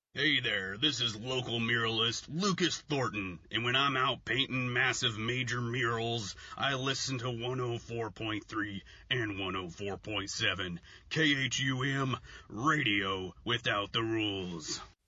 Hey there, this is local muralist Lucas Thornton, and when I'm out painting massive major murals, I listen to 104.3 and 104.7 KHUM Radio Without the Rules.